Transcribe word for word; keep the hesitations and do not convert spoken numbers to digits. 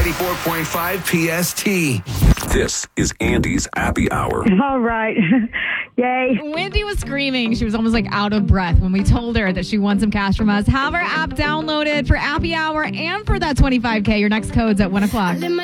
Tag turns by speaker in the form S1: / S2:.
S1: ninety-four point five P S T.
S2: This is Andy's Happy Hour.
S3: All right. Yay.
S4: Wendy was screaming. She was almost like out of breath when we told her that she won some cash from us. Have our app downloaded for Happy Hour and for that twenty-five K. Your next code's at one o'clock.